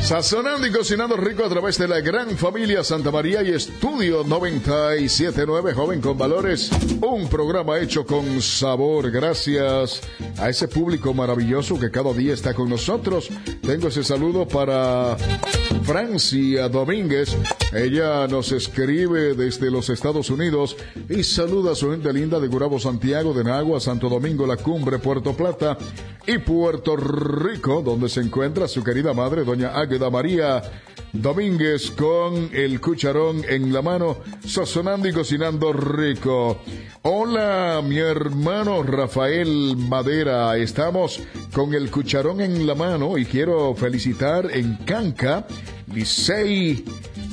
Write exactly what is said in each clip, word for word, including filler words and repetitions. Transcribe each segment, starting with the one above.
Sazonando y cocinando rico a través de la gran familia Santa María y Estudio noventa y siete punto nueve, Joven con Valores, un programa hecho con sabor. Gracias a ese público maravilloso que cada día está con nosotros. Tengo ese saludo para Francia Domínguez. Ella nos escribe desde los Estados Unidos y saluda a su gente linda de Gurabo, Santiago, de Nagua, Santo Domingo, La Cumbre, Puerto Plata y Puerto Rico, donde se encuentra su querida madre, doña Águeda María Domínguez, con el cucharón en la mano, sazonando y cocinando rico. Hola, mi hermano Rafael Madera, estamos con el cucharón en la mano y quiero felicitar en Canca, Licey,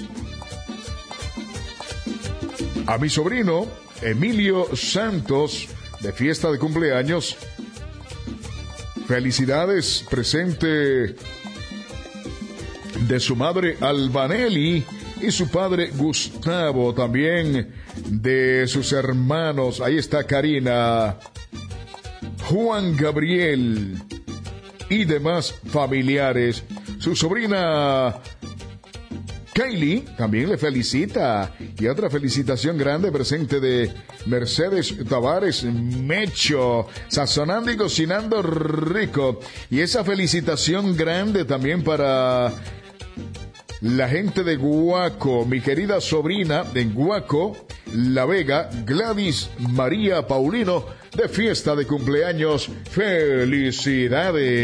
a mi sobrino Emilio Santos, de fiesta de cumpleaños. Felicidades, presente de su madre Albanelli y su padre Gustavo, también de sus hermanos. Ahí está Karina, Juan Gabriel y demás familiares. Su sobrina Kaylee también le felicita. Y otra felicitación grande presente de Mercedes Tavares Mecho, sazonando y cocinando rico. Y esa felicitación grande también para la gente de Guaco, mi querida sobrina de Guaco, La Vega, Gladys María Paulino, de fiesta de cumpleaños. Felicidades.